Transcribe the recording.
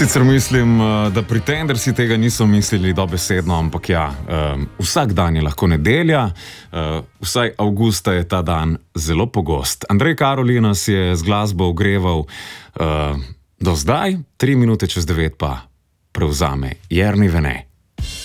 Sicer mislim, da Pretendersi tega niso mislili dobesedno, ampak ja, vsak dan je lahko nedelja, vsaj avgusta je ta dan zelo pogost. Andrej Karolina si je z glasbo ogreval do zdaj, 3 minute čez 9 pa prevzame Jernej Vene.